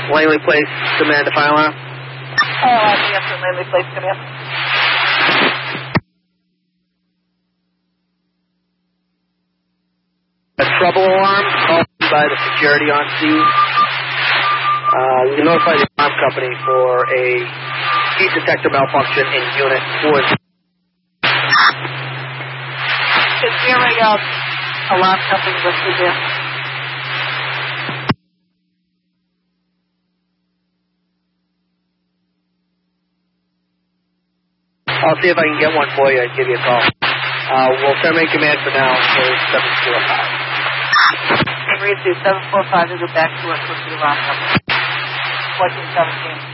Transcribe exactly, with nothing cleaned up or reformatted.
Langley Place, command to fire alarm. Fire alarm, yes, sir. Langley Place, command. A trouble alarm called by the security on scene. Uh, you can notify the alarm company for a heat detector malfunction in unit four. Is there a uh, alarm company listed there? I'll see if I can get one for you and give you a call. Uh, we'll terminate command for now for seven four five. Read to seven four five to go back to us with the alarm company. fourteen seventeen.